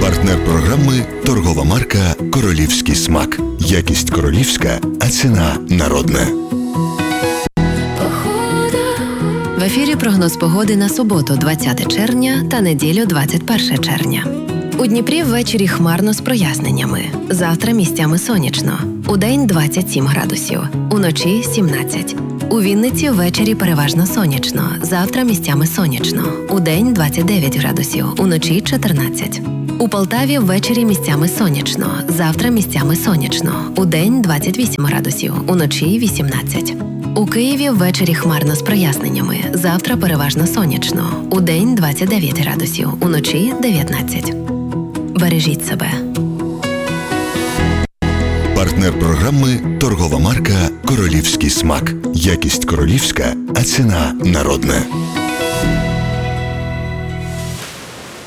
Партнер програми – торгова марка «Королівський смак». Якість королівська, а ціна народна. В ефірі прогноз погоди на суботу, 20 червня та неділю, 21 червня. У Дніпрі ввечері хмарно з проясненнями. Завтра місцями сонячно. Удень 27 градусів, уночі 17. У Вінниці ввечері переважно сонячно. Завтра місцями сонячно. Удень 29 градусів, уночі 14. У Полтаві ввечері місцями сонячно. Завтра місцями сонячно. Удень 28 градусів, уночі 18. У Києві ввечері хмарно з проясненнями. Завтра переважно сонячно. Удень 29 градусів, уночі 19. Бережіть себе. Партнер програми – торгова марка «Королівський смак». Якість королівська, а ціна народна.